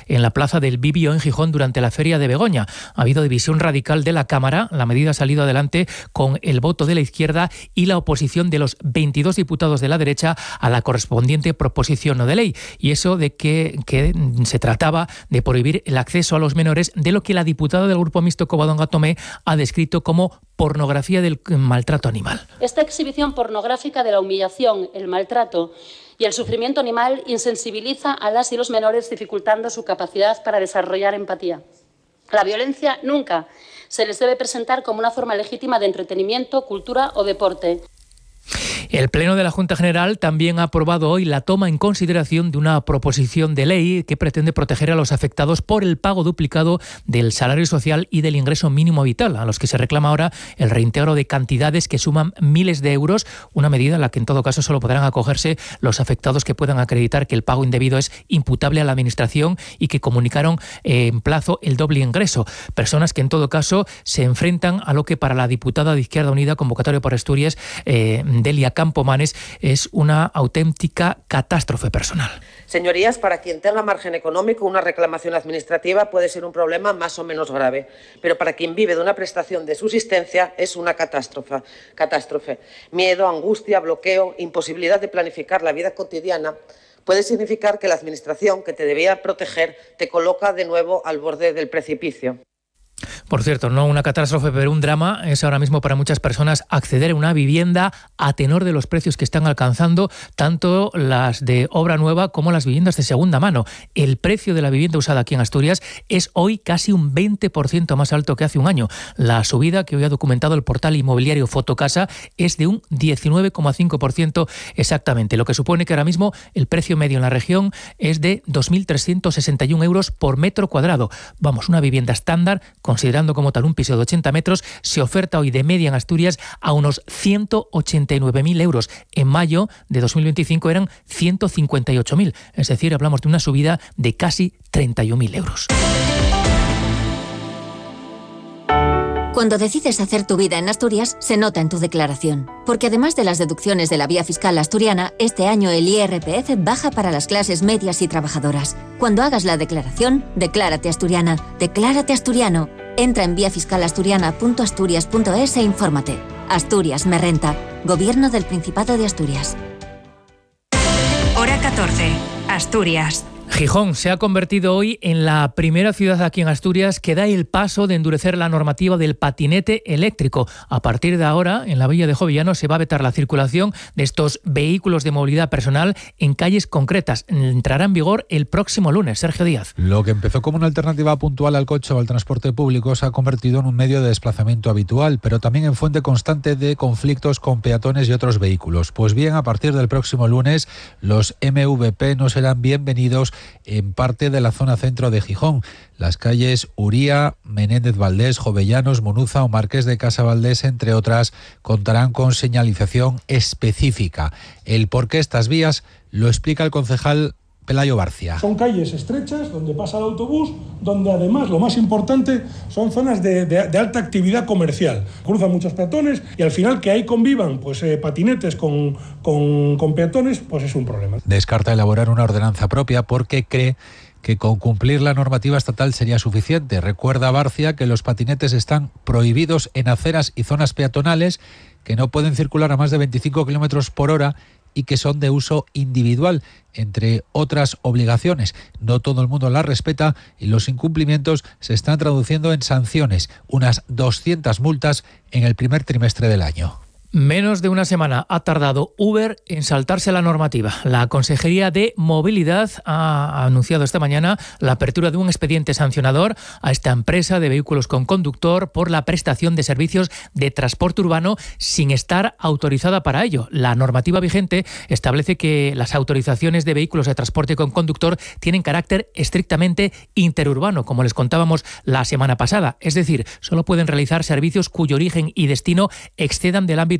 en la plaza del Bibio en Gijón durante la Feria de Begoña. Ha habido división radical de la Cámara. La medida ha salido adelante con el voto de la izquierda y la oposición de los 22 diputados de la derecha a la correspondiente proposición no de ley. Y eso de que se trataba de prohibir el acceso a los menores de lo que la diputada del Grupo Mixto Covadonga Tomé ha descrito como pornografía del maltrato animal. Esta exhibición pornográfica de la humillación, el maltrato y el sufrimiento animal insensibiliza a las y los menores, dificultando su capacidad para desarrollar empatía. La violencia nunca se les debe presentar como una forma legítima de entretenimiento, cultura o deporte. El Pleno de la Junta General también ha aprobado hoy la toma en consideración de una proposición de ley que pretende proteger a los afectados por el pago duplicado del salario social y del ingreso mínimo vital, a los que se reclama ahora el reintegro de cantidades que suman miles de euros, una medida a la que en todo caso solo podrán acogerse los afectados que puedan acreditar que el pago indebido es imputable a la Administración y que comunicaron en plazo el doble ingreso. Personas que en todo caso se enfrentan a lo que para la diputada de Izquierda Unida, convocatoria por Asturias, Delia Campomanes, es una auténtica catástrofe personal. Señorías, para quien tenga margen económico, una reclamación administrativa puede ser un problema más o menos grave, pero para quien vive de una prestación de subsistencia es una catástrofe. Miedo, angustia, bloqueo, imposibilidad de planificar la vida cotidiana puede significar que la Administración, que te debía proteger, te coloca de nuevo al borde del precipicio. Por cierto, no una catástrofe, pero un drama es ahora mismo para muchas personas acceder a una vivienda a tenor de los precios que están alcanzando tanto las de obra nueva como las viviendas de segunda mano. El precio de la vivienda usada aquí en Asturias es hoy casi un 20% más alto que hace un año. La subida que hoy ha documentado el portal inmobiliario Fotocasa es de un 19,5% exactamente, lo que supone que ahora mismo el precio medio en la región es de 2.361 euros por metro cuadrado. Vamos, una vivienda estándar, considerando como tal un piso de 80 metros, se oferta hoy de media en Asturias a unos 189.000 euros. En mayo de 2025 eran 158.000. Es decir, hablamos de una subida de casi 31.000 euros. Cuando decides hacer tu vida en Asturias, se nota en tu declaración. Porque además de las deducciones de la Vía Fiscal Asturiana, este año el IRPF baja para las clases medias y trabajadoras. Cuando hagas la declaración, declárate asturiana, declárate asturiano. Entra en viafiscalasturiana.asturias.es e infórmate. Asturias me renta. Gobierno del Principado de Asturias. Hora 14. Asturias. Gijón se ha convertido hoy en la primera ciudad aquí en Asturias que da el paso de endurecer la normativa del patinete eléctrico. A partir de ahora, en la villa de Jovellano se va a vetar la circulación de estos vehículos de movilidad personal en calles concretas. Entrará en vigor el próximo lunes. Sergio Díaz. Lo que empezó como una alternativa puntual al coche o al transporte público se ha convertido en un medio de desplazamiento habitual, pero también en fuente constante de conflictos con peatones y otros vehículos. Pues bien, a partir del próximo lunes, los MVP no serán bienvenidos en parte de la zona centro de Gijón. Las calles Uría, Menéndez Valdés, Jovellanos, Munuza o Marqués de Casa Valdés, entre otras, contarán con señalización específica. El por qué estas vías lo explica el concejal Pelayo Barcia. Son calles estrechas donde pasa el autobús, donde además lo más importante son zonas de alta actividad comercial. Cruzan muchos peatones y al final que ahí convivan patinetes con peatones, pues es un problema. Descarta elaborar una ordenanza propia porque cree que con cumplir la normativa estatal sería suficiente. Recuerda Barcia que los patinetes están prohibidos en aceras y zonas peatonales, que no pueden circular a más de 25 kilómetros por hora y que son de uso individual, entre otras obligaciones. No todo el mundo las respeta y los incumplimientos se están traduciendo en sanciones, unas 200 multas en el primer trimestre del año. Menos de una semana ha tardado Uber en saltarse la normativa. La Consejería de Movilidad ha anunciado esta mañana la apertura de un expediente sancionador a esta empresa de vehículos con conductor por la prestación de servicios de transporte urbano sin estar autorizada para ello. La normativa vigente establece que las autorizaciones de vehículos de transporte con conductor tienen carácter estrictamente interurbano, como les contábamos la semana pasada. Es decir, solo pueden realizar servicios cuyo origen y destino excedan del ámbito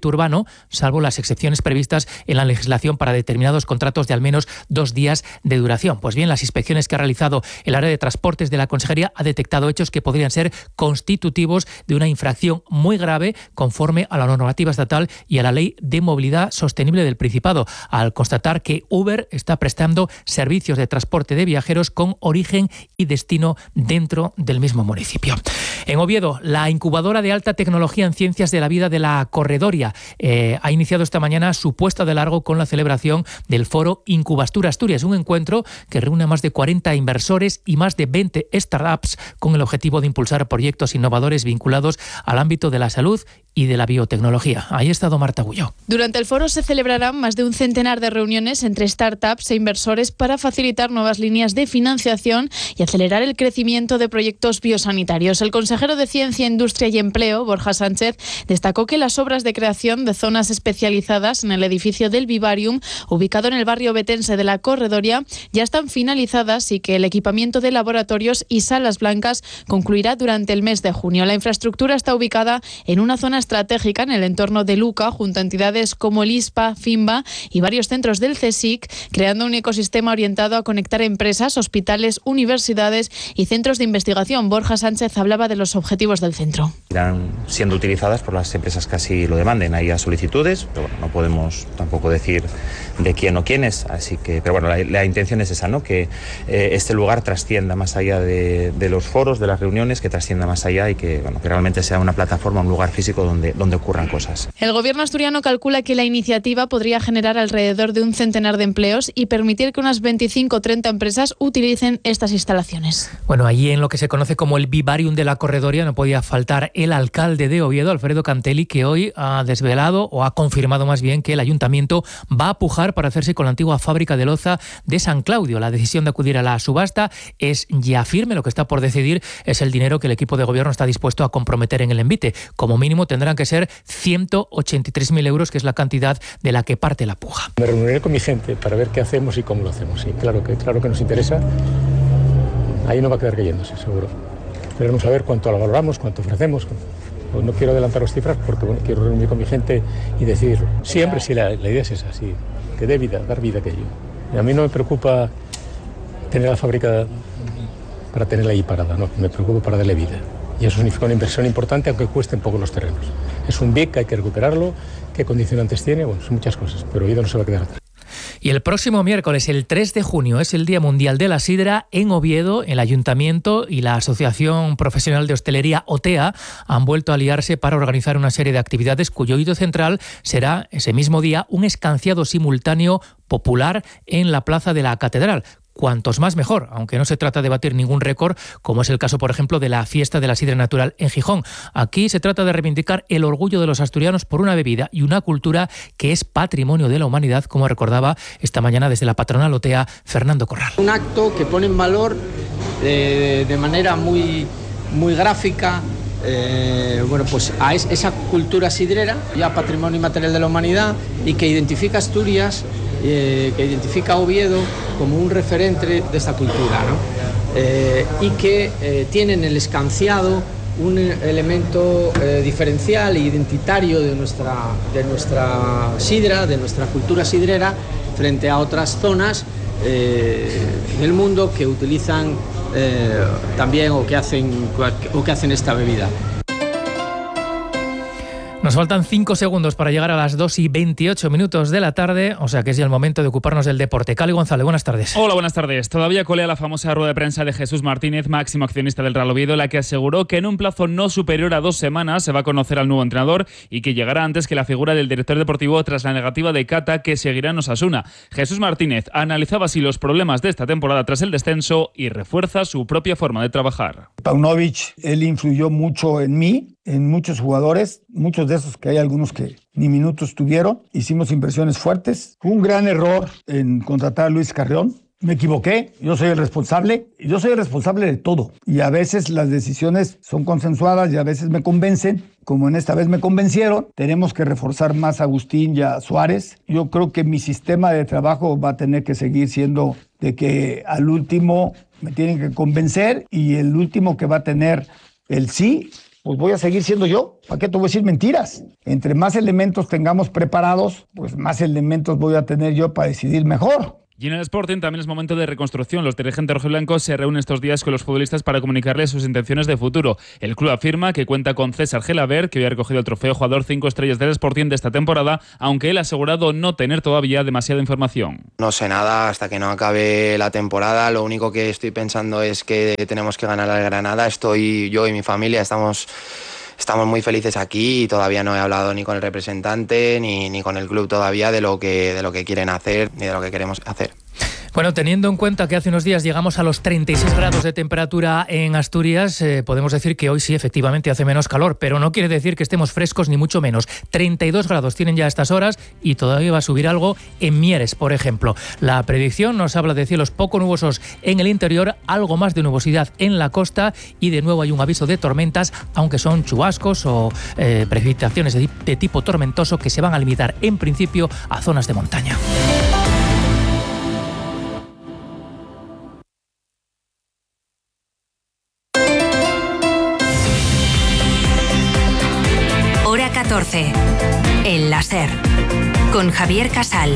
ámbito urbano, salvo las excepciones previstas en la legislación para determinados contratos de al menos 2 días de duración. Pues bien, las inspecciones que ha realizado el área de transportes de la Consejería ha detectado hechos que podrían ser constitutivos de una infracción muy grave conforme a la normativa estatal y a la Ley de Movilidad Sostenible del Principado, al constatar que Uber está prestando servicios de transporte de viajeros con origen y destino dentro del mismo municipio. En Oviedo, la incubadora de alta tecnología en ciencias de la vida de la Corredoria ha iniciado esta mañana su puesta de largo con la celebración del foro Incubastur Asturias, un encuentro que reúne a más de 40 inversores y más de 20 startups con el objetivo de impulsar proyectos innovadores vinculados al ámbito de la salud y de la biotecnología. Ahí ha estado Marta Gullo. Durante el foro se celebrarán más de un centenar de reuniones entre startups e inversores para facilitar nuevas líneas de financiación y acelerar el crecimiento de proyectos biosanitarios. El consejero de Ciencia, Industria y Empleo, Borja Sánchez, destacó que las obras de creación de zonas especializadas en el edificio del Vivarium, ubicado en el barrio betense de la Corredoria, ya están finalizadas y que el equipamiento de laboratorios y salas blancas concluirá durante el mes de junio. La infraestructura está ubicada en una zona estratégica en el entorno de Luca, junto a entidades como el ISPA, FIMBA y varios centros del CSIC, creando un ecosistema orientado a conectar empresas, hospitales, universidades y centros de investigación. Borja Sánchez hablaba de los objetivos del centro. Irán siendo utilizadas por las empresas que así lo demanden. Hay solicitudes, pero bueno, no podemos tampoco decir de quién o quiénes, así que, pero bueno, la intención es esa, ¿no? Que este lugar trascienda más allá de los foros, de las reuniones, que trascienda más allá y que, bueno, que realmente sea una plataforma, un lugar físico donde ocurran cosas. El gobierno asturiano calcula que la iniciativa podría generar alrededor de un centenar de empleos y permitir que unas 25 o 30 empresas utilicen estas instalaciones. Bueno, allí en lo que se conoce como el Vivarium de la Corredoria no podía faltar el alcalde de Oviedo, Alfredo Cantelli, que hoy ha desvelado o ha confirmado más bien que el ayuntamiento va a pujar para hacerse con la antigua fábrica de loza de San Claudio. La decisión de acudir a la subasta es ya firme. Lo que está por decidir es el dinero que el equipo de gobierno está dispuesto a comprometer en el envite. Como mínimo tendrán que ser 183.000 euros, que es la cantidad de la que parte la puja. Me reuniré con mi gente para ver qué hacemos y cómo lo hacemos. Sí, claro que nos interesa. Ahí no va a quedar cayéndose, seguro. Queremos saber cuánto lo valoramos, cuánto ofrecemos. Pues no quiero adelantar las cifras porque bueno, quiero reunir con mi gente y decidirlo. Siempre sí, la idea es esa, sí, que dé vida, dar vida a aquello. Y a mí no me preocupa tener la fábrica para tenerla ahí parada, no, me preocupa para darle vida. Y eso significa una inversión importante, aunque cuesten poco los terrenos. Es un BIC, hay que recuperarlo, qué condicionantes tiene, bueno, son muchas cosas, pero Oviedo no se va a quedar atrás. Y el próximo miércoles, el 3 de junio, es el Día Mundial de la Sidra. En Oviedo, el Ayuntamiento y la Asociación Profesional de Hostelería, OTEA, han vuelto a aliarse para organizar una serie de actividades cuyo hito central será, ese mismo día, un escanciado simultáneo popular en la Plaza de la Catedral. Cuantos más mejor, aunque no se trata de batir ningún récord, como es el caso, por ejemplo, de la Fiesta de la Sidra Natural en Gijón. Aquí se trata de reivindicar el orgullo de los asturianos por una bebida y una cultura que es patrimonio de la humanidad, como recordaba esta mañana desde la patronal OTEA Fernando Corral. Un acto que pone en valor de manera muy gráfica pues a esa cultura sidrera, ya patrimonio inmaterial de la humanidad, y que identifica Asturias, que identifica a Oviedo como un referente de esta cultura, ¿no? Y que tiene en el escanciado un elemento diferencial e identitario de nuestra sidra, de nuestra cultura sidrera, frente a otras zonas del mundo que utilizan también o que hacen esta bebida. Nos faltan 5 segundos para llegar a las 2:28 de la tarde, o sea que es ya el momento de ocuparnos del deporte. Cali González, buenas tardes. Hola, buenas tardes. Todavía colea la famosa rueda de prensa de Jesús Martínez, máximo accionista del Real Oviedo, la que aseguró que en un plazo no superior a 2 semanas se va a conocer al nuevo entrenador y que llegará antes que la figura del director deportivo tras la negativa de Cata, que seguirá en Osasuna. Jesús Martínez analizaba así los problemas de esta temporada tras el descenso y refuerza su propia forma de trabajar. Paunovic, él influyó mucho en mí, en muchos jugadores, muchos de esos que hay algunos que ni minutos tuvieron. Hicimos inversiones fuertes. Fue un gran error en contratar a Luis Carrión. Me equivoqué, yo soy el responsable de todo. Y a veces las decisiones son consensuadas y a veces me convencen, como en esta vez me convencieron. Tenemos que reforzar más a Agustín y a Suárez. Yo creo que mi sistema de trabajo va a tener que seguir siendo de que al último me tienen que convencer y el último que va a tener el sí pues voy a seguir siendo yo. ¿Para qué te voy a decir mentiras? Entre más elementos tengamos preparados, pues más elementos voy a tener yo para decidir mejor. Y en el Sporting también es momento de reconstrucción. Los dirigentes rojiblancos se reúnen estos días con los futbolistas para comunicarles sus intenciones de futuro. El club afirma que cuenta con César Gelabert, que había recogido el trofeo jugador 5 estrellas del Sporting de esta temporada, aunque él ha asegurado no tener todavía demasiada información. No sé nada hasta que no acabe la temporada. Lo único que estoy pensando es que tenemos que ganar al Granada. Yo y mi familia estamos muy felices aquí y todavía no he hablado ni con el representante ni con el club todavía de lo que quieren hacer ni de lo que queremos hacer. Bueno, teniendo en cuenta que hace unos días llegamos a los 36 grados de temperatura en Asturias, podemos decir que hoy sí, efectivamente, hace menos calor, pero no quiere decir que estemos frescos ni mucho menos. 32 grados tienen ya a estas horas y todavía va a subir algo en Mieres, por ejemplo. La predicción nos habla de cielos poco nubosos en el interior, algo más de nubosidad en la costa y de nuevo hay un aviso de tormentas, aunque son chubascos o precipitaciones de tipo tormentoso que se van a limitar en principio a zonas de montaña. Hora 14. El láser. Con Javier Casal.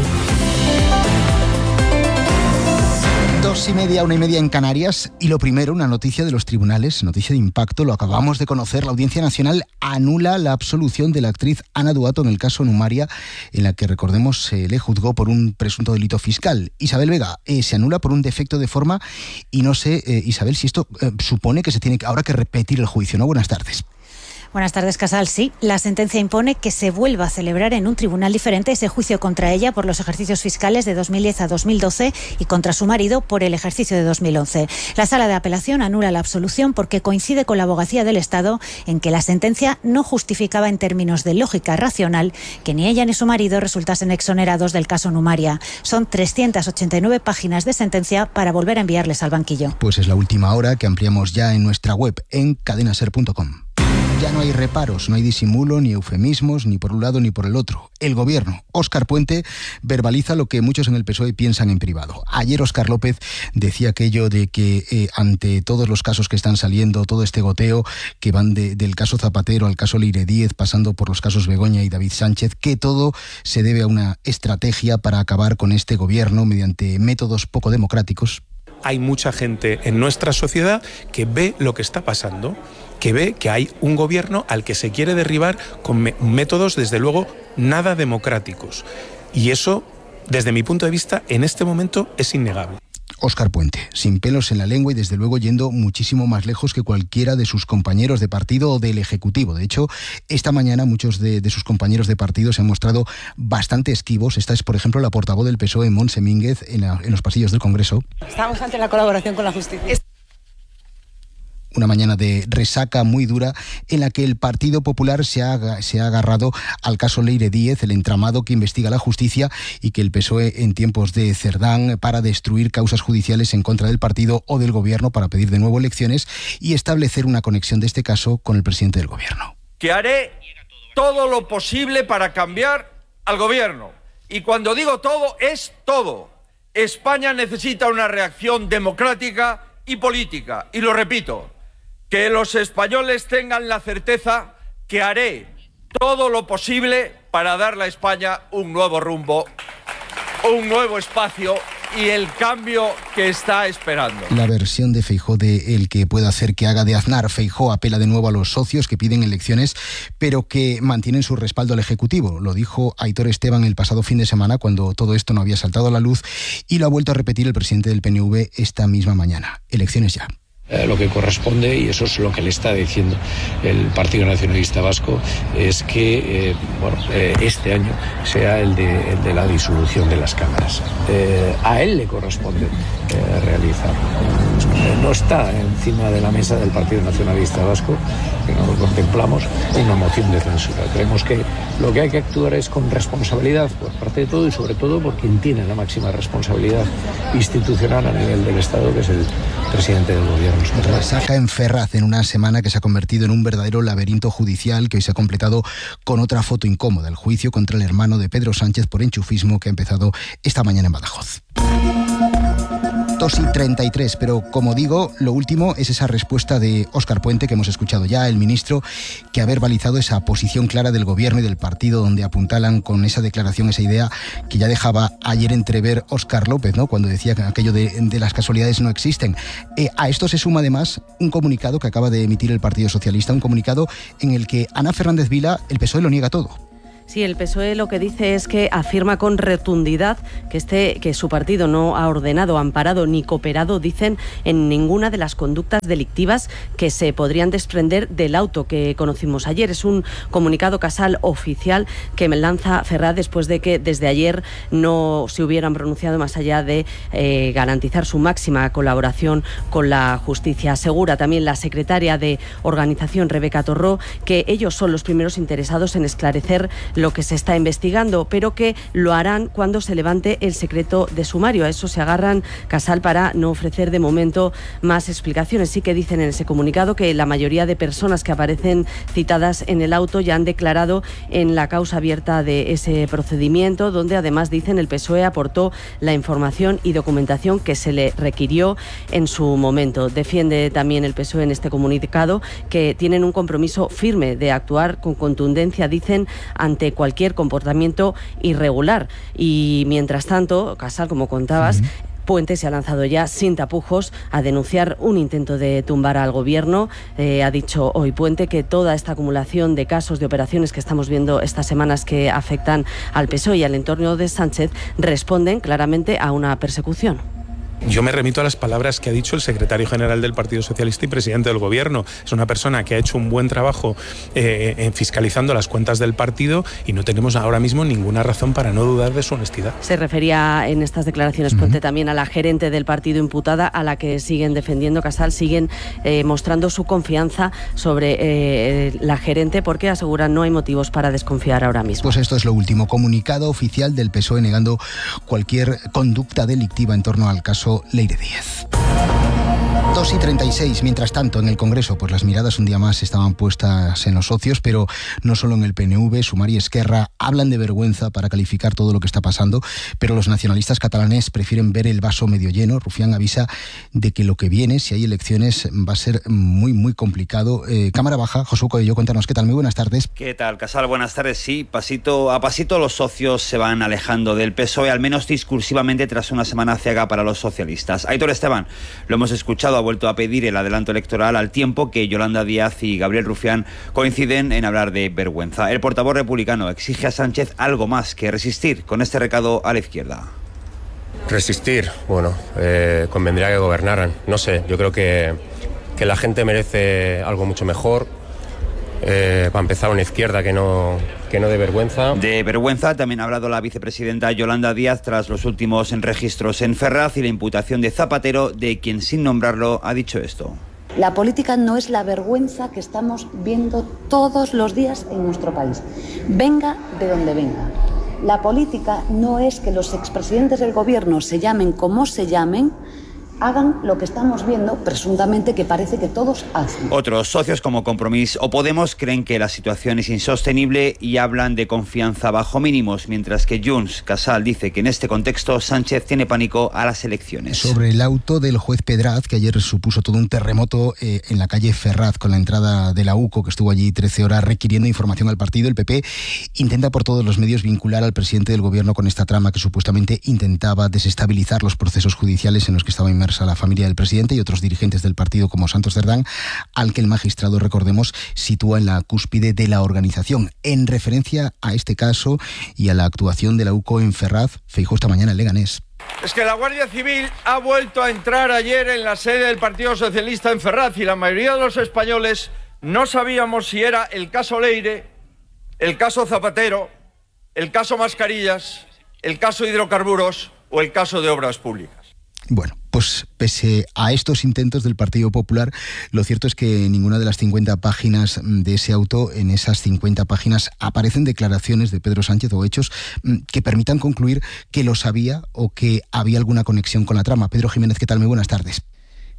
2:30, 1:30 en Canarias. Y lo primero, una noticia de los tribunales, noticia de impacto, lo acabamos de conocer. La Audiencia Nacional anula la absolución de la actriz Ana Duato en el caso Numaria, en la que, recordemos, se le juzgó por un presunto delito fiscal. Isabel Vega, se anula por un defecto de forma y no sé, Isabel, si esto supone que se tiene ahora que repetir el juicio, ¿no? Buenas tardes. Buenas tardes, Casal. Sí, la sentencia impone que se vuelva a celebrar en un tribunal diferente ese juicio contra ella por los ejercicios fiscales de 2010 a 2012 y contra su marido por el ejercicio de 2011. La Sala de Apelación anula la absolución porque coincide con la Abogacía del Estado en que la sentencia no justificaba en términos de lógica racional que ni ella ni su marido resultasen exonerados del caso Numaria. Son 389 páginas de sentencia para volver a enviarles al banquillo. Pues es la última hora que ampliamos ya en nuestra web en cadenaser.com. Ya no hay reparos, no hay disimulo, ni eufemismos, ni por un lado ni por el otro. El gobierno, Óscar Puente, verbaliza lo que muchos en el PSOE piensan en privado. Ayer Óscar López decía aquello de que ante todos los casos que están saliendo, todo este goteo que van del caso Zapatero al caso Leire Díez, pasando por los casos Begoña y David Sánchez, que todo se debe a una estrategia para acabar con este gobierno mediante métodos poco democráticos. Hay mucha gente en nuestra sociedad que ve lo que está pasando, que ve que hay un gobierno al que se quiere derribar con métodos, desde luego, nada democráticos. Y eso, desde mi punto de vista, en este momento es innegable. Óscar Puente, sin pelos en la lengua y desde luego yendo muchísimo más lejos que cualquiera de sus compañeros de partido o del Ejecutivo. De hecho, esta mañana muchos de sus compañeros de partido se han mostrado bastante esquivos. Esta es, por ejemplo, la portavoz del PSOE, Montse Mínguez, en los pasillos del Congreso. Estamos ante la colaboración con la justicia. Una mañana de resaca muy dura en la que el Partido Popular se ha agarrado al caso Leire Díez, el entramado que investiga la justicia y que el PSOE en tiempos de Cerdán para destruir causas judiciales en contra del partido o del gobierno para pedir de nuevo elecciones y establecer una conexión de este caso con el presidente del gobierno. Que haré todo lo posible para cambiar al gobierno. Y cuando digo todo, es todo. España necesita una reacción democrática y política. Y lo repito, que los españoles tengan la certeza que haré todo lo posible para darle a España un nuevo rumbo, un nuevo espacio y el cambio que está esperando. La versión de Feijóo de el que pueda hacer que haga de Aznar. Feijóo apela de nuevo a los socios que piden elecciones, pero que mantienen su respaldo al Ejecutivo. Lo dijo Aitor Esteban el pasado fin de semana cuando todo esto no había saltado a la luz y lo ha vuelto a repetir el presidente del PNV esta misma mañana. Elecciones ya. Lo que corresponde, y eso es lo que le está diciendo el Partido Nacionalista Vasco, es que este año sea el de la disolución de las cámaras. A él le corresponde realizarlo. No está encima de la mesa del Partido Nacionalista Vasco, que no lo contemplamos, una moción de censura. Creemos que lo que hay que actuar es con responsabilidad por parte de todo y sobre todo por quien tiene la máxima responsabilidad institucional a nivel del Estado, que es el presidente del gobierno. Resaca en Ferraz en una semana que se ha convertido en un verdadero laberinto judicial que hoy se ha completado con otra foto incómoda, el juicio contra el hermano de Pedro Sánchez por enchufismo que ha empezado esta mañana en Badajoz. 2:33, pero como digo, lo último es esa respuesta de Óscar Puente que hemos escuchado ya, el ministro, que ha verbalizado esa posición clara del gobierno y del partido, donde apuntalan con esa declaración, esa idea que ya dejaba ayer entrever Óscar López, ¿no?, cuando decía que aquello de las casualidades no existen. A esto se suma además un comunicado que acaba de emitir el Partido Socialista, un comunicado en el que Ana Fernández Vila, el PSOE, lo niega todo. Sí, el PSOE lo que dice es que afirma con rotundidad que su partido no ha ordenado, amparado ni cooperado, dicen, en ninguna de las conductas delictivas que se podrían desprender del auto que conocimos ayer. Es un comunicado, Casal, oficial que lanza Ferraz después de que desde ayer no se hubieran pronunciado más allá de garantizar su máxima colaboración con la justicia. Asegura también la secretaria de organización, Rebeca Torró, que ellos son los primeros interesados en esclarecer lo que se está investigando, pero que lo harán cuando se levante el secreto de sumario. A eso se agarran, Casal, para no ofrecer de momento más explicaciones. Sí que dicen en ese comunicado que la mayoría de personas que aparecen citadas en el auto ya han declarado en la causa abierta de ese procedimiento, donde además, dicen, el PSOE aportó la información y documentación que se le requirió en su momento. Defiende también el PSOE en este comunicado que tienen un compromiso firme de actuar con contundencia, dicen, ante cualquier comportamiento irregular. Y mientras tanto, Casal, como contabas, Puente se ha lanzado ya sin tapujos a denunciar un intento de tumbar al gobierno. Ha dicho hoy Puente que toda esta acumulación de casos, de operaciones que estamos viendo estas semanas que afectan al PSOE y al entorno de Sánchez responden claramente a una persecución. Yo me remito a las palabras que ha dicho el secretario general del Partido Socialista y presidente del Gobierno. Es una persona que ha hecho un buen trabajo fiscalizando las cuentas del partido y no tenemos ahora mismo ninguna razón para no dudar de su honestidad. Se refería en estas declaraciones Puente también a la gerente del partido imputada, a la que siguen defendiendo, Casal, siguen mostrando su confianza sobre la gerente, porque aseguran no hay motivos para desconfiar ahora mismo. Pues esto es lo último, comunicado oficial del PSOE negando cualquier conducta delictiva en torno al caso Leire Díez. 2:36. Mientras tanto, en el Congreso, pues las miradas un día más estaban puestas en los socios, pero no solo en el PNV. Sumar y Esquerra hablan de vergüenza para calificar todo lo que está pasando, pero los nacionalistas catalanes prefieren ver el vaso medio lleno. Rufián avisa de que lo que viene, si hay elecciones, va a ser muy, muy complicado. Cámara Baja, Josué Coello, cuéntanos qué tal. Muy buenas tardes. ¿Qué tal, Casal? Buenas tardes. Sí, pasito a pasito los socios se van alejando del PSOE, al menos discursivamente, tras una semana ciega para los socialistas. Aitor Esteban, lo hemos escuchado, ha vuelto a pedir el adelanto electoral, al tiempo que Yolanda Díaz y Gabriel Rufián coinciden en hablar de vergüenza. El portavoz republicano exige a Sánchez algo más que resistir, con este recado a la izquierda. Resistir, bueno, convendría que gobernaran. No sé, yo creo que la gente merece algo mucho mejor. Para empezar, una izquierda que no dé vergüenza. De vergüenza también ha hablado la vicepresidenta Yolanda Díaz tras los últimos registros en Ferraz y la imputación de Zapatero, de quien, sin nombrarlo, ha dicho esto. La política no es la vergüenza que estamos viendo todos los días en nuestro país, venga de donde venga. La política no es que los expresidentes del gobierno se llamen como se llamen, hagan lo que estamos viendo, presuntamente, que parece que todos hacen. Otros socios como Compromís o Podemos creen que la situación es insostenible y hablan de confianza bajo mínimos, mientras que Junts, Casal, dice que en este contexto Sánchez tiene pánico a las elecciones. Sobre el auto del juez Pedraz, que ayer supuso todo un terremoto en la calle Ferraz, con la entrada de la UCO, que estuvo allí 13 horas requiriendo información al partido, el PP intenta por todos los medios vincular al presidente del gobierno con esta trama que supuestamente intentaba desestabilizar los procesos judiciales en los que estaba inmerso a la familia del presidente y otros dirigentes del partido como Santos Cerdán, al que el magistrado, recordemos, sitúa en la cúspide de la organización. En referencia a este caso y a la actuación de la UCO en Ferraz, Feijóo esta mañana en Leganés. Es que la Guardia Civil ha vuelto a entrar ayer en la sede del Partido Socialista en Ferraz y la mayoría de los españoles no sabíamos si era el caso Leire, el caso Zapatero, el caso Mascarillas, el caso Hidrocarburos o el caso de Obras Públicas. Bueno, pues pese a estos intentos del Partido Popular, lo cierto es que en ninguna de las 50 páginas de ese auto, en esas 50 páginas, aparecen declaraciones de Pedro Sánchez o hechos que permitan concluir que lo sabía o que había alguna conexión con la trama. Pedro Jiménez, ¿qué tal? Muy buenas tardes.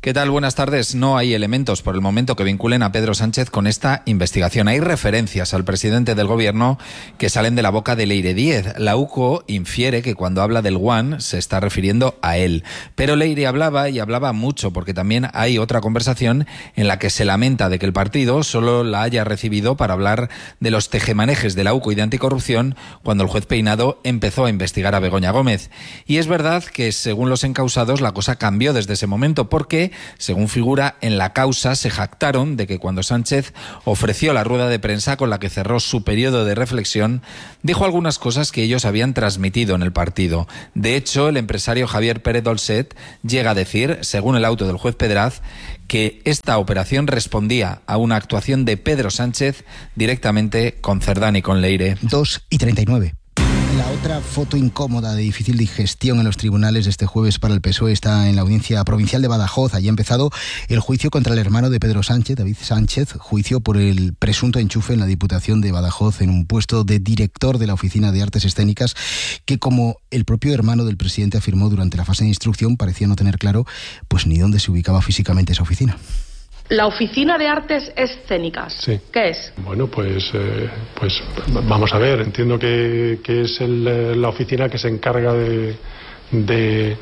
¿Qué tal? Buenas tardes. No hay elementos por el momento que vinculen a Pedro Sánchez con esta investigación. Hay referencias al presidente del Gobierno que salen de la boca de Leire Díez. La UCO infiere que cuando habla del One se está refiriendo a él. Pero Leire hablaba mucho, porque también hay otra conversación en la que se lamenta de que el partido solo la haya recibido para hablar de los tejemanejes de la UCO y de anticorrupción cuando el juez Peinado empezó a investigar a Begoña Gómez. Y es verdad que, según los encausados, la cosa cambió desde ese momento, porque según figura en la causa, se jactaron de que cuando Sánchez ofreció la rueda de prensa con la que cerró su periodo de reflexión, dijo algunas cosas que ellos habían transmitido en el partido. De hecho, el empresario Javier Pérez Dolcet llega a decir, según el auto del juez Pedraz, que esta operación respondía a una actuación de Pedro Sánchez directamente con Cerdán y con Leire. 2:39. La otra foto incómoda de difícil digestión en los tribunales de este jueves para el PSOE está en la Audiencia Provincial de Badajoz. Allí ha empezado el juicio contra el hermano de Pedro Sánchez, David Sánchez, juicio por el presunto enchufe en la Diputación de Badajoz en un puesto de director de la Oficina de Artes Escénicas, que, como el propio hermano del presidente afirmó durante la fase de instrucción, parecía no tener claro pues ni dónde se ubicaba físicamente esa oficina. La Oficina de Artes Escénicas, sí. ¿Qué es? Bueno, pues vamos a ver, entiendo que es la oficina que se encarga de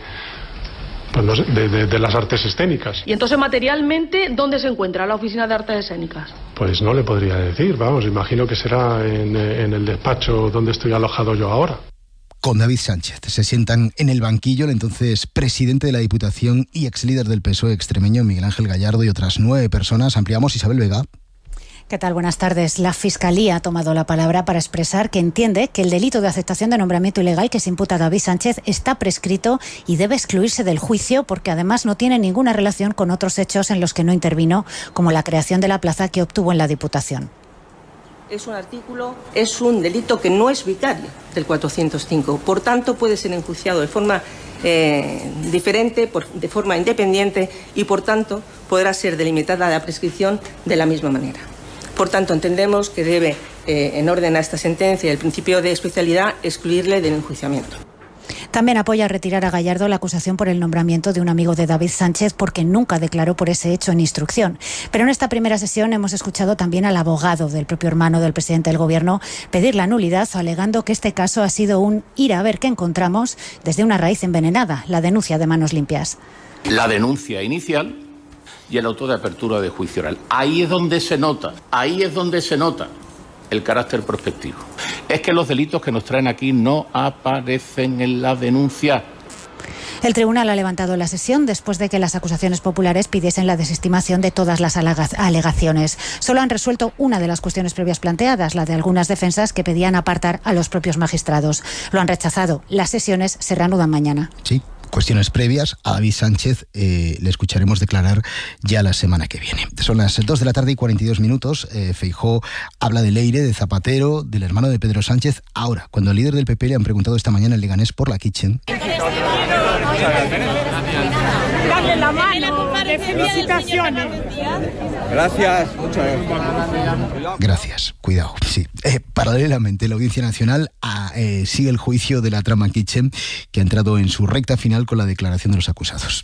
las artes escénicas. Y entonces, materialmente, ¿dónde se encuentra la Oficina de Artes Escénicas? Pues no le podría decir, vamos, imagino que será en el despacho donde estoy alojado yo ahora. Con David Sánchez se sientan en el banquillo el entonces presidente de la Diputación y exlíder del PSOE extremeño, Miguel Ángel Gallardo, y otras 9 personas. Ampliamos. Isabel Vega. ¿Qué tal? Buenas tardes. La Fiscalía ha tomado la palabra para expresar que entiende que el delito de aceptación de nombramiento ilegal que se imputa a David Sánchez está prescrito y debe excluirse del juicio, porque además no tiene ninguna relación con otros hechos en los que no intervino, como la creación de la plaza que obtuvo en la Diputación. Es un delito que no es vicario del 405. Por tanto, puede ser enjuiciado de forma diferente, de forma independiente, y por tanto podrá ser delimitada la prescripción de la misma manera. Por tanto, entendemos que debe, en orden a esta sentencia, el principio de especialidad, excluirle del enjuiciamiento. También apoya retirar a Gallardo la acusación por el nombramiento de un amigo de David Sánchez, porque nunca declaró por ese hecho en instrucción. Pero en esta primera sesión hemos escuchado también al abogado del propio hermano del presidente del Gobierno pedir la nulidad, alegando que este caso ha sido un ir a ver qué encontramos desde una raíz envenenada, la denuncia de Manos Limpias. La denuncia inicial y el auto de apertura de juicio oral. Ahí es donde se nota el carácter prospectivo. Es que los delitos que nos traen aquí no aparecen en la denuncia. El tribunal ha levantado la sesión después de que las acusaciones populares pidiesen la desestimación de todas las alegaciones. Solo han resuelto una de las cuestiones previas planteadas, la de algunas defensas que pedían apartar a los propios magistrados. Lo han rechazado. Las sesiones se reanudan mañana. Sí. Cuestiones previas a David Sánchez le escucharemos declarar ya la semana que viene. Son las 2:42 PM. Feijóo habla de Leire, de Zapatero, del hermano de Pedro Sánchez. Ahora, cuando al líder del PP le han preguntado esta mañana en Leganés por la Kitchen. Dale la mano, felicitaciones. Gracias, muchas gracias. Gracias, cuidado. Sí. Paralelamente, la Audiencia Nacional sigue el juicio de la trama Kitchen, que ha entrado en su recta final con la declaración de los acusados.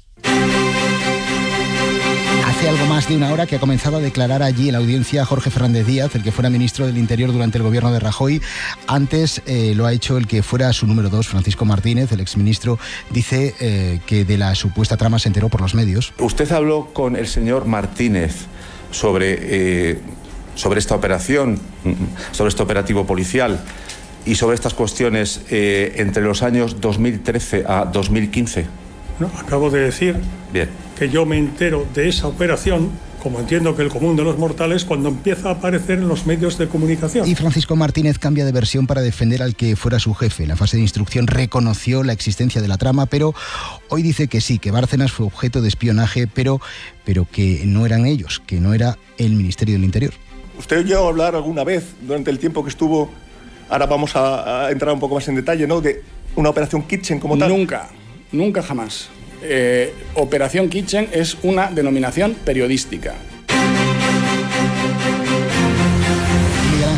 Hace algo más de una hora que ha comenzado a declarar allí en la audiencia Jorge Fernández Díaz, el que fuera ministro del Interior durante el gobierno de Rajoy. Antes lo ha hecho el que fuera su número 2, Francisco Martínez, el exministro. Dice que de la supuesta trama se enteró por los medios. Usted habló con el señor Martínez sobre esta operación, sobre este operativo policial y sobre estas cuestiones entre los años 2013 a 2015. No, acabo de decir que yo me entero de esa operación, como entiendo que el común de los mortales, cuando empieza a aparecer en los medios de comunicación. Y Francisco Martínez cambia de versión para defender al que fuera su jefe. En la fase de instrucción reconoció la existencia de la trama, pero hoy dice que sí, que Bárcenas fue objeto de espionaje, pero que no eran ellos, que no era el Ministerio del Interior. ¿Usted llegó a hablar alguna vez durante el tiempo que estuvo, ahora vamos a entrar un poco más en detalle, ¿no?, de una operación Kitchen como tal? Nunca jamás. Operación Kitchen es una denominación periodística.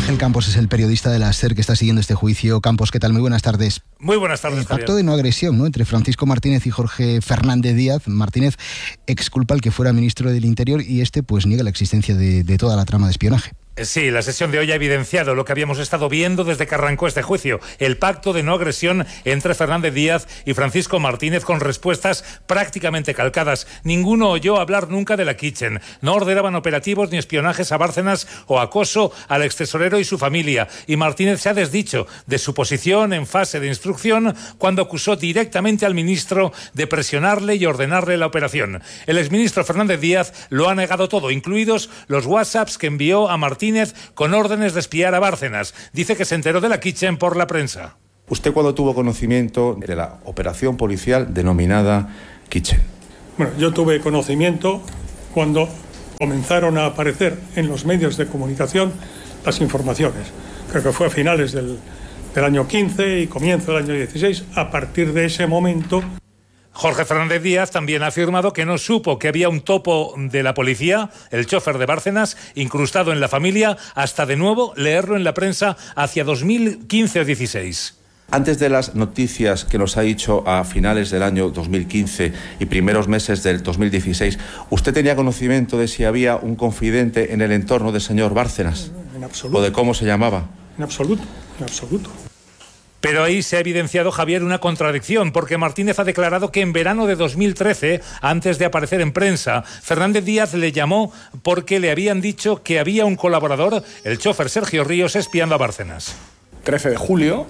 Ángel Campos es el periodista de la SER que está siguiendo este juicio. Campos, ¿qué tal? Muy buenas tardes. Muy buenas tardes, Javier. Pacto de no agresión, ¿no?, entre Francisco Martínez y Jorge Fernández Díaz. Martínez exculpa al que fuera ministro del Interior y pues niega la existencia de toda la trama de espionaje. Sí, la sesión de hoy ha evidenciado lo que habíamos estado viendo desde que arrancó este juicio, el pacto de no agresión entre Fernández Díaz y Francisco Martínez, con respuestas prácticamente calcadas. Ninguno oyó hablar nunca de la Kitchen. No ordenaban operativos ni espionajes a Bárcenas o acoso al extesorero y su familia. Y Martínez se ha desdicho de su posición en fase de instrucción cuando acusó directamente al ministro de presionarle y ordenarle la operación. El exministro Fernández Díaz lo ha negado todo, incluidos los WhatsApps que envió a Martínez con órdenes de espiar a Bárcenas. Dice que se enteró de la Kitchen por la prensa. ¿Usted cuándo tuvo conocimiento de la operación policial denominada Kitchen? Bueno, yo tuve conocimiento cuando comenzaron a aparecer en los medios de comunicación las informaciones. Creo que fue a finales del año 15 y comienzo del año 16. A partir de ese momento... Jorge Fernández Díaz también ha afirmado que no supo que había un topo de la policía, el chofer de Bárcenas, incrustado en la familia, hasta de nuevo leerlo en la prensa hacia 2015 o 16. Antes de las noticias que nos ha dicho a finales del año 2015 y primeros meses del 2016, ¿usted tenía conocimiento de si había un confidente en el entorno del señor Bárcenas? En absoluto. ¿O de cómo se llamaba? En absoluto, en absoluto. Pero ahí se ha evidenciado, Javier, una contradicción, porque Martínez ha declarado que en verano de 2013, antes de aparecer en prensa, Fernández Díaz le llamó porque le habían dicho que había un colaborador, el chofer Sergio Ríos, espiando a Bárcenas. 13 de julio,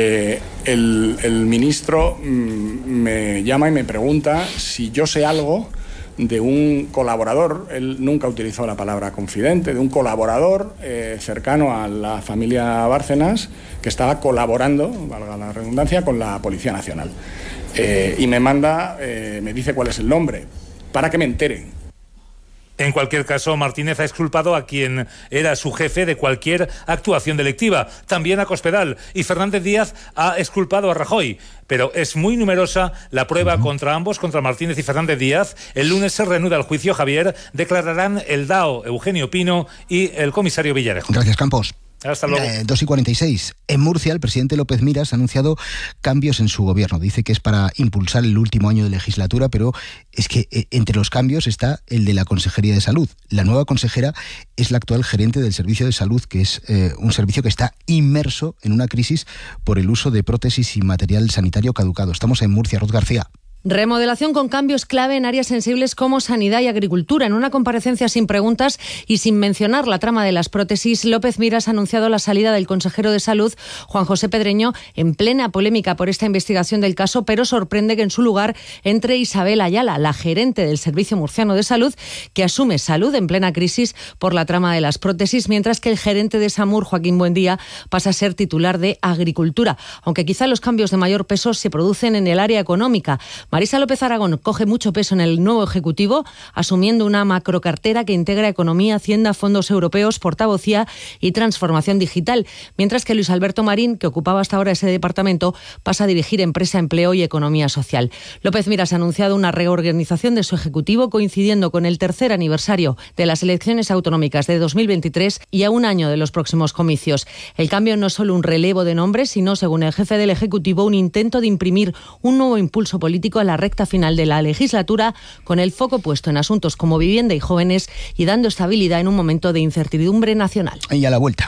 el ministro me llama y me pregunta si yo sé algo de un colaborador, él nunca utilizó la palabra confidente, de un colaborador cercano a la familia Bárcenas que estaba colaborando, valga la redundancia, con la Policía Nacional. Y me manda, me dice cuál es el nombre, para que me entere. En cualquier caso, Martínez ha exculpado a quien era su jefe de cualquier actuación delictiva, también a Cospedal, y Fernández Díaz ha exculpado a Rajoy. Pero es muy numerosa la prueba contra ambos, contra Martínez y Fernández Díaz. El lunes se reanuda el juicio, Javier. Declararán el DAO Eugenio Pino y el comisario Villarejo. Gracias, Campos. Hasta luego. 2:46. En Murcia, el presidente López Miras ha anunciado cambios en su gobierno. Dice que es para impulsar el último año de legislatura, pero es que entre los cambios está el de la Consejería de Salud. La nueva consejera es la actual gerente del Servicio de Salud, que es un servicio que está inmerso en una crisis por el uso de prótesis y material sanitario caducado. Estamos en Murcia. Ruth García. Remodelación con cambios clave en áreas sensibles como sanidad y agricultura. En una comparecencia sin preguntas y sin mencionar la trama de las prótesis, López Miras ha anunciado la salida del consejero de Salud, Juan José Pedreño, en plena polémica por esta investigación del caso, pero sorprende que en su lugar entre Isabel Ayala, la gerente del Servicio Murciano de Salud, que asume salud en plena crisis por la trama de las prótesis, mientras que el gerente de SAMUR, Joaquín Buendía, pasa a ser titular de Agricultura, aunque quizá los cambios de mayor peso se producen en el área económica. Marisa López Aragón coge mucho peso en el nuevo Ejecutivo, asumiendo una macrocartera que integra economía, hacienda, fondos europeos, portavocía y transformación digital, mientras que Luis Alberto Marín, que ocupaba hasta ahora ese departamento, pasa a dirigir empresa, empleo y economía social. López Miras ha anunciado una reorganización de su Ejecutivo coincidiendo con el tercer aniversario de las elecciones autonómicas de 2023 y a un año de los próximos comicios. El cambio no es solo un relevo de nombres, sino, según el jefe del Ejecutivo, un intento de imprimir un nuevo impulso político a la recta final de la legislatura, con el foco puesto en asuntos como vivienda y jóvenes y dando estabilidad en un momento de incertidumbre nacional. Y a la vuelta.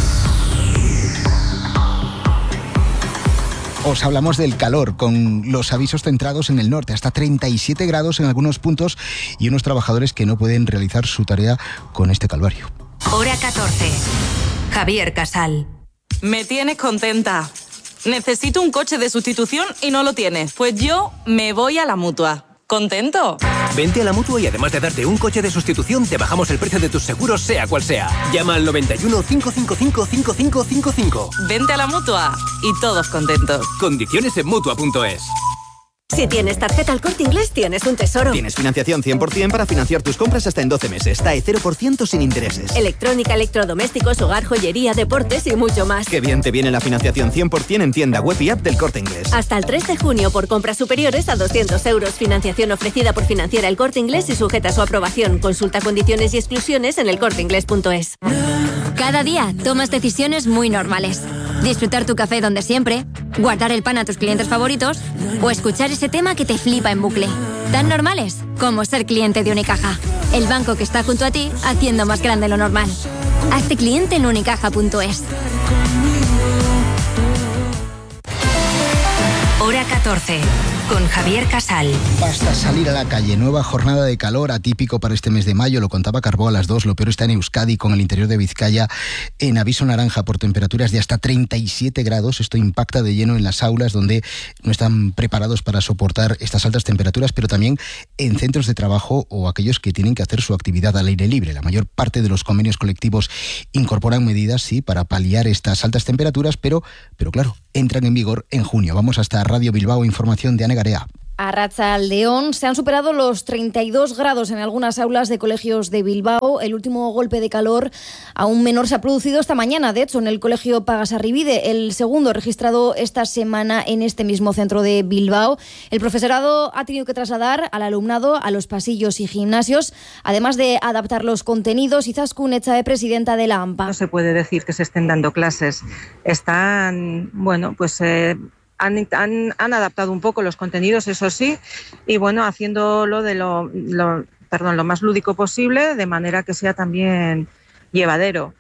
Os hablamos del calor, con los avisos centrados en el norte, hasta 37 grados en algunos puntos y unos trabajadores que no pueden realizar su tarea con este calvario. Hora 14. Javier Casal. Me tienes contenta. Necesito un coche de sustitución y no lo tienes. Pues yo me voy a la Mutua. ¿Contento? Vente a la Mutua y además de darte un coche de sustitución, te bajamos el precio de tus seguros, sea cual sea. Llama al 91 555 5555. Vente a la Mutua y todos contentos. Condiciones en Mutua.es. Si tienes tarjeta El Corte Inglés, tienes un tesoro. Tienes financiación 100% para financiar tus compras hasta en 12 meses. TAE 0% sin intereses. Electrónica, electrodomésticos, hogar, joyería, deportes y mucho más. Qué bien te viene la financiación 100% en tienda web y app del Corte Inglés. Hasta el 3 de junio por compras superiores a 200 euros. Financiación ofrecida por Financiera El Corte Inglés y sujeta a su aprobación. Consulta condiciones y exclusiones en elcorteinglés.es. Cada día tomas decisiones muy normales. Disfrutar tu café donde siempre, guardar el pan a tus clientes favoritos o escuchar ese tema que te flipa en bucle. Tan normales como ser cliente de Unicaja. El banco que está junto a ti haciendo más grande lo normal. Hazte cliente en unicaja.es. Hora 14. Con Javier Casal. Basta salir a la calle. Nueva jornada de calor atípico para este mes de mayo. Lo contaba Carbó a las 2. Lo peor está en Euskadi, con el interior de Vizcaya en aviso naranja por temperaturas de hasta 37 grados. Esto impacta de lleno en las aulas, donde no están preparados para soportar estas altas temperaturas, pero también en centros de trabajo o aquellos que tienen que hacer su actividad al aire libre. La mayor parte de los convenios colectivos incorporan medidas, sí, para paliar estas altas temperaturas, pero claro, entran en vigor en junio. Vamos hasta Radio Bilbao, información de Ana Garea. A Arratsaldeón se han superado los 32 grados en algunas aulas de colegios de Bilbao. El último golpe de calor aún menor se ha producido esta mañana, de hecho, en el colegio Pagasarribide, el segundo registrado esta semana en este mismo centro de Bilbao. El profesorado ha tenido que trasladar al alumnado a los pasillos y gimnasios, además de adaptar los contenidos. Izaskun Etxabe, presidenta de la AMPA. No se puede decir que se estén dando clases. Están, Han adaptado un poco los contenidos, eso sí, y haciéndolo de lo más lúdico posible, de manera que sea también llevadero.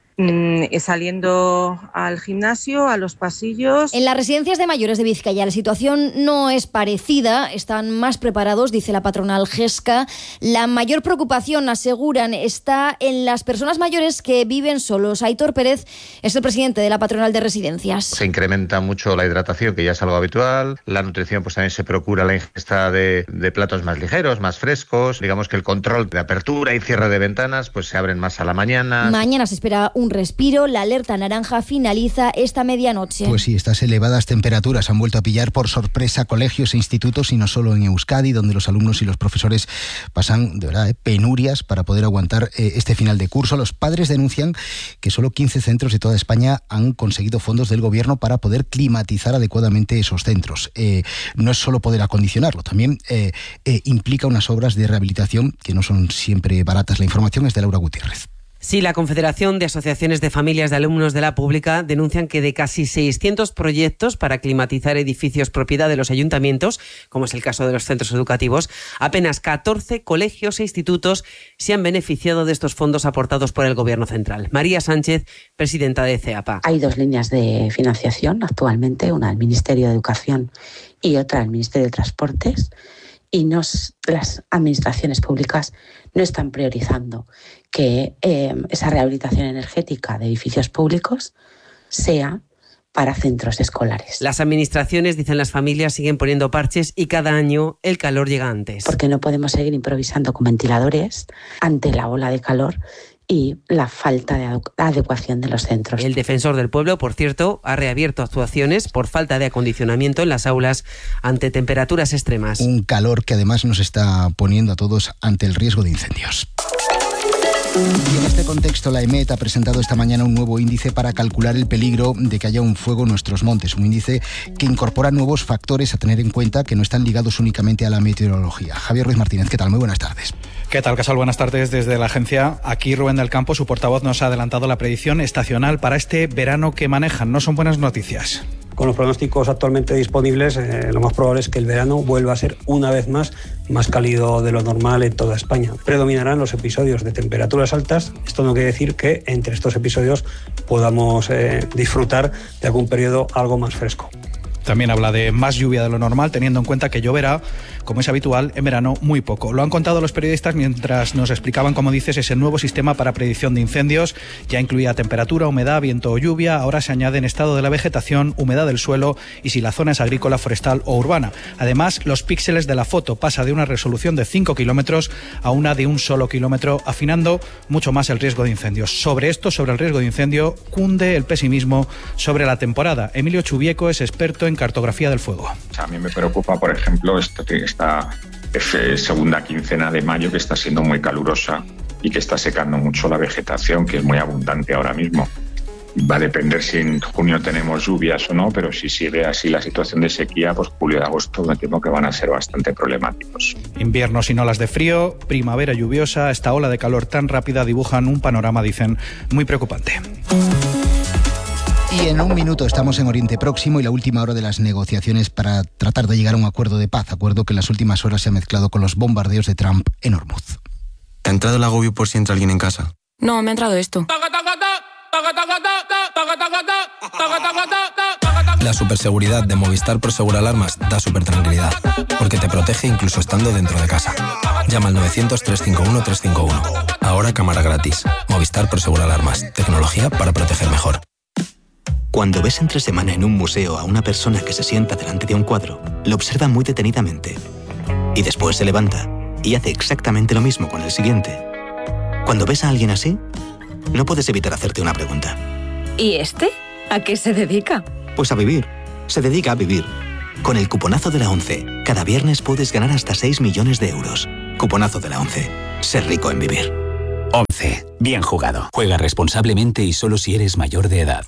Saliendo al gimnasio, a los pasillos. En las residencias de mayores de Vizcaya la situación no es parecida, están más preparados, dice la patronal Gesca. La mayor preocupación, aseguran, está en las personas mayores que viven solos. Aitor Pérez es el presidente de la patronal de residencias. Se incrementa mucho la hidratación, que ya es algo habitual. La nutrición, pues también se procura la ingesta de platos más ligeros, más frescos. Digamos que el control de apertura y cierre de ventanas pues se abren más a la mañana. Mañana se espera un respiro. La alerta naranja finaliza esta medianoche. Pues sí, estas elevadas temperaturas han vuelto a pillar por sorpresa colegios e institutos, y no solo en Euskadi, donde los alumnos y los profesores pasan de verdad penurias para poder aguantar este final de curso. Los padres denuncian que solo 15 centros de toda España han conseguido fondos del gobierno para poder climatizar adecuadamente esos centros. No es solo poder acondicionarlo, también implica unas obras de rehabilitación que no son siempre baratas. La información es de Laura Gutiérrez. Sí, la Confederación de Asociaciones de Familias de Alumnos de la Pública denuncian que de casi 600 proyectos para climatizar edificios propiedad de los ayuntamientos, como es el caso de los centros educativos, apenas 14 colegios e institutos se han beneficiado de estos fondos aportados por el Gobierno central. María Sánchez, presidenta de CEAPA. Hay dos líneas de financiación actualmente, una al Ministerio de Educación y otra al Ministerio de Transportes, y las administraciones públicas no están priorizando que esa rehabilitación energética de edificios públicos sea para centros escolares. Las administraciones, dicen las familias, siguen poniendo parches y cada año el calor llega antes. Porque no podemos seguir improvisando con ventiladores ante la ola de calor y la falta de adecuación de los centros. El Defensor del Pueblo, por cierto, ha reabierto actuaciones por falta de acondicionamiento en las aulas ante temperaturas extremas. Un calor que además nos está poniendo a todos ante el riesgo de incendios. Y en este contexto, la EMET ha presentado esta mañana un nuevo índice para calcular el peligro de que haya un fuego en nuestros montes. Un índice que incorpora nuevos factores a tener en cuenta, que no están ligados únicamente a la meteorología. Javier Ruiz Martínez, ¿qué tal? Muy buenas tardes. ¿Qué tal, Casal? Buenas tardes desde la agencia. Aquí Rubén del Campo, su portavoz, nos ha adelantado la predicción estacional para este verano que manejan. No son buenas noticias. Con los pronósticos actualmente disponibles, lo más probable es que el verano vuelva a ser una vez más cálido de lo normal en toda España. Predominarán los episodios de temperaturas altas. Esto no quiere decir que entre estos episodios podamos disfrutar de algún periodo algo más fresco. También habla de más lluvia de lo normal, teniendo en cuenta que lloverá como es habitual en verano, muy poco. Lo han contado los periodistas mientras nos explicaban, como dices, ese nuevo sistema para predicción de incendios. Ya incluía temperatura, humedad, viento o lluvia. Ahora se añaden estado de la vegetación, humedad del suelo y si la zona es agrícola, forestal o urbana. Además, los píxeles de la foto pasa de una resolución de 5 kilómetros a una de un solo kilómetro, afinando mucho más el riesgo de incendios. Sobre el riesgo de incendio, cunde el pesimismo sobre la temporada. Emilio Chubieco es experto en cartografía del fuego. A mí me preocupa, por ejemplo, esta segunda quincena de mayo, que está siendo muy calurosa y que está secando mucho la vegetación, que es muy abundante ahora mismo. Va a depender si en junio tenemos lluvias o no, pero si sigue así la situación de sequía, pues julio y agosto me temo que van a ser bastante problemáticos. Invierno sin olas de frío, primavera lluviosa, esta ola de calor tan rápida dibujan un panorama, dicen, muy preocupante. Y en un minuto estamos en Oriente Próximo y la última hora de las negociaciones para tratar de llegar a un acuerdo de paz, acuerdo que en las últimas horas se ha mezclado con los bombardeos de Trump en Hormuz. ¿Te ha entrado el agobio por si entra alguien en casa? No, me ha entrado esto. La superseguridad de Movistar Prosegur Alarmas da supertranquilidad, porque te protege incluso estando dentro de casa. Llama al 900-351-351. Ahora cámara gratis. Movistar Prosegur Alarmas. Tecnología para proteger mejor. Cuando ves entre semana en un museo a una persona que se sienta delante de un cuadro, lo observa muy detenidamente. Y después se levanta y hace exactamente lo mismo con el siguiente. Cuando ves a alguien así, no puedes evitar hacerte una pregunta. ¿Y este? ¿A qué se dedica? Pues a vivir. Se dedica a vivir. Con el cuponazo de la ONCE, cada viernes puedes ganar hasta 6 millones de euros. Cuponazo de la ONCE. Ser rico en vivir. ONCE. Bien jugado. Juega responsablemente y solo si eres mayor de edad.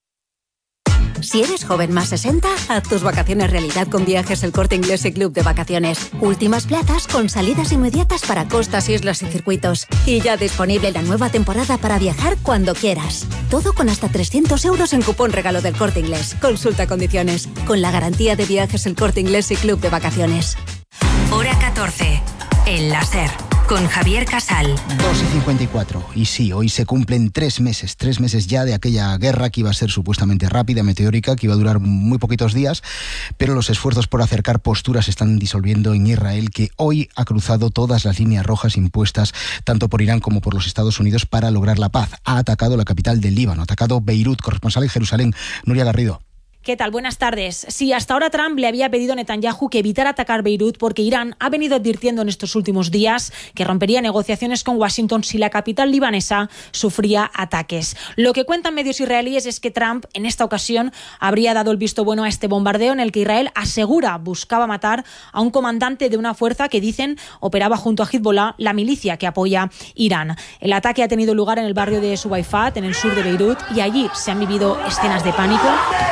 Si eres joven más 60, haz tus vacaciones realidad con Viajes El Corte Inglés y Club de Vacaciones. Últimas plazas con salidas inmediatas para costas, islas y circuitos. Y ya disponible la nueva temporada para viajar cuando quieras. Todo con hasta 300 euros en cupón regalo del Corte Inglés. Consulta condiciones. Con la garantía de Viajes El Corte Inglés y Club de Vacaciones. Hora 14. El láser. Con Javier Casal. 2:54. Y sí, hoy se cumplen 3 meses ya de aquella guerra que iba a ser supuestamente rápida, meteórica, que iba a durar muy poquitos días, pero los esfuerzos por acercar posturas se están disolviendo en Israel, que hoy ha cruzado todas las líneas rojas impuestas tanto por Irán como por los Estados Unidos para lograr la paz. Ha atacado la capital del Líbano, ha atacado Beirut. Corresponsal en Jerusalén, Nuria Garrido. ¿Qué tal? Buenas tardes. Sí, hasta ahora Trump le había pedido a Netanyahu que evitara atacar Beirut porque Irán ha venido advirtiendo en estos últimos días que rompería negociaciones con Washington si la capital libanesa sufría ataques. Lo que cuentan medios israelíes es que Trump en esta ocasión habría dado el visto bueno a este bombardeo en el que Israel asegura buscaba matar a un comandante de una fuerza que dicen operaba junto a Hezbollah, la milicia que apoya Irán. El ataque ha tenido lugar en el barrio de Subaifat, en el sur de Beirut, y allí se han vivido escenas de pánico.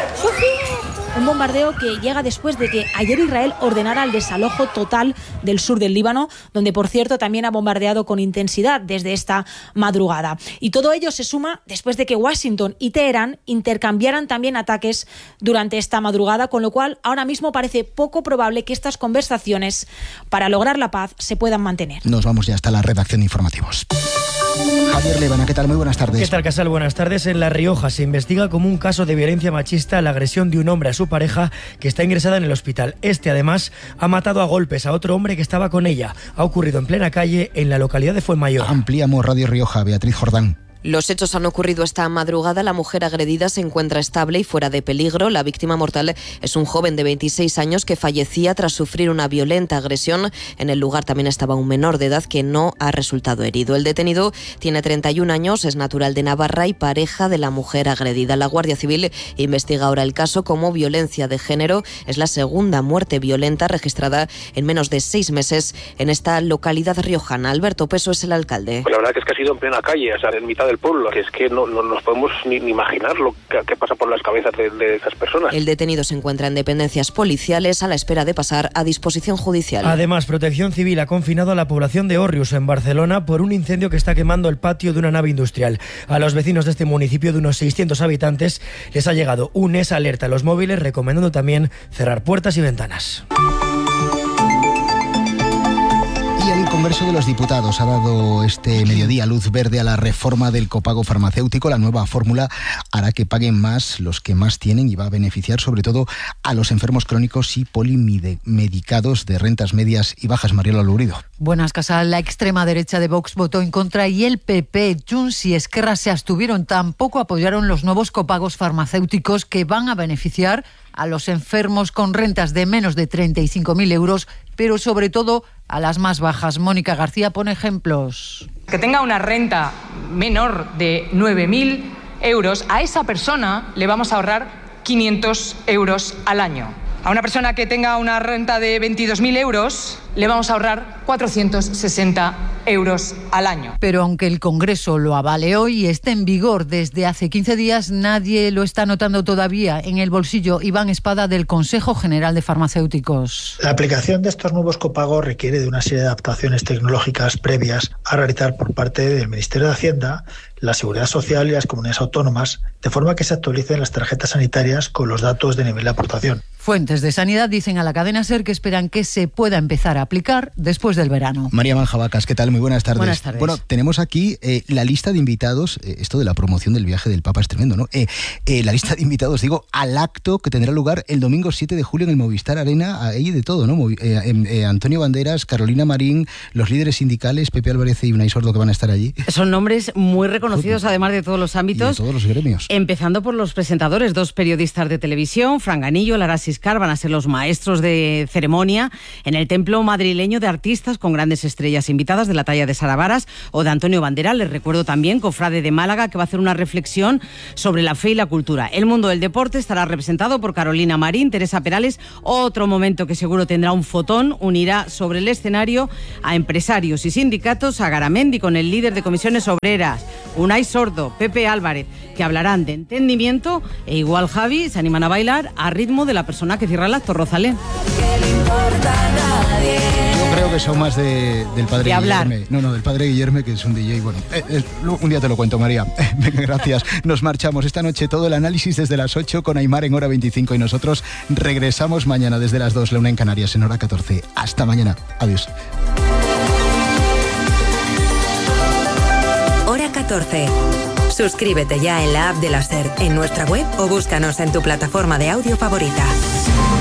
Un bombardeo que llega después de que ayer Israel ordenara el desalojo total del sur del Líbano, donde, por cierto, también ha bombardeado con intensidad desde esta madrugada. Y todo ello se suma después de que Washington y Teherán intercambiaran también ataques durante esta madrugada, con lo cual ahora mismo parece poco probable que estas conversaciones para lograr la paz se puedan mantener. Nos vamos ya hasta la redacción de informativos. Javier Levana, ¿qué tal? Muy buenas tardes. ¿Qué tal, Casal? Buenas tardes. En La Rioja se investiga como un caso de violencia machista la agresión de un hombre a su pareja que está ingresada en el hospital. Este, además, ha matado a golpes a otro hombre que estaba con ella. Ha ocurrido en plena calle en la localidad de Fuenmayor. Ampliamos Radio Rioja, Beatriz Jordán. Los hechos han ocurrido esta madrugada. La mujer agredida se encuentra estable y fuera de peligro. La víctima mortal es un joven de 26 años que fallecía tras sufrir una violenta agresión. En el lugar también estaba un menor de edad que no ha resultado herido. El detenido tiene 31 años, es natural de Navarra y pareja de la mujer agredida. La Guardia Civil investiga ahora el caso como violencia de género. Es la segunda muerte violenta registrada en menos de 6 meses en esta localidad riojana. Alberto Peso es el alcalde. Pues la verdad que es que ha sido en plena calle, o sea, en mitad del pueblo, que es que no nos podemos ni imaginar lo que pasa por las cabezas de esas personas. El detenido se encuentra en dependencias policiales a la espera de pasar a disposición judicial. Además, Protección Civil ha confinado a la población de Òrrius, en Barcelona, por un incendio que está quemando el patio de una nave industrial. A los vecinos de este municipio de unos 600 habitantes les ha llegado un ESA alerta a los móviles, recomendando también cerrar puertas y ventanas. Y el Congreso de los Diputados ha dado este mediodía luz verde a la reforma del copago farmacéutico. La nueva fórmula hará que paguen más los que más tienen y va a beneficiar sobre todo a los enfermos crónicos y polimedicados de rentas medias y bajas. Mariela Lurido. Buenas, Casal. La extrema derecha de Vox votó en contra y el PP, Junts y Esquerra se abstuvieron. Tampoco apoyaron los nuevos copagos farmacéuticos que van a beneficiar a los enfermos con rentas de menos de 35.000 euros, pero sobre todo a las más bajas. Mónica García pone ejemplos. Que tenga una renta menor de 9.000 euros, a esa persona le vamos a ahorrar 500 euros al año. A una persona que tenga una renta de 22.000 euros, le vamos a ahorrar 460 euros al año. Pero aunque el Congreso lo avale hoy y esté en vigor desde hace 15 días, nadie lo está notando todavía en el bolsillo. Iván Espada, del Consejo General de Farmacéuticos. La aplicación de estos nuevos copagos requiere de una serie de adaptaciones tecnológicas previas a realizar por parte del Ministerio de Hacienda, la Seguridad Social y las comunidades autónomas, de forma que se actualicen las tarjetas sanitarias con los datos de nivel de aportación. Fuentes de Sanidad dicen a la cadena SER que esperan que se pueda empezar a aplicar después del verano. María Manjabacas, ¿qué tal? Muy buenas tardes. Buenas tardes. Bueno, tenemos aquí la lista de invitados, esto de la promoción del viaje del Papa es tremendo, ¿no? La lista de invitados, digo, al acto que tendrá lugar el domingo 7 de julio en el Movistar Arena, ahí de todo, ¿no? Antonio Banderas, Carolina Marín, los líderes sindicales, Pepe Álvarez y Unai Sordo, que van a estar allí. Son nombres muy reconocidos, además de todos los ámbitos. Y de todos los gremios. Empezando por los presentadores, 2 periodistas de televisión, Fran Ganillo, Lara Siscar, van a ser los maestros de ceremonia en el templo madrileño de artistas con grandes estrellas invitadas de la talla de Sara Varas o de Antonio Banderas. Les recuerdo también cofrade de Málaga, que va a hacer una reflexión sobre la fe y la cultura. El mundo del deporte estará representado por Carolina Marín, Teresa Perales. Otro momento que seguro tendrá un fotón unirá sobre el escenario a empresarios y sindicatos, a Garamendi con el líder de comisiones obreras, Unai Sordo, Pepe Álvarez, que hablarán de entendimiento e igual Javi se animan a bailar a ritmo de la persona que cierra el acto, Rosalén. Yo creo que son más del padre de hablar. Guillerme. No, del padre Guillerme, que es un DJ. Bueno, un día te lo cuento, María. Venga, gracias. Nos marchamos esta noche, todo el análisis desde las 8 con Aimar en hora 25 y nosotros regresamos mañana desde las 2, la 1 en Canarias en hora 14. Hasta mañana. Adiós. Hora 14. Suscríbete ya en la app de la SER, en nuestra web o búscanos en tu plataforma de audio favorita.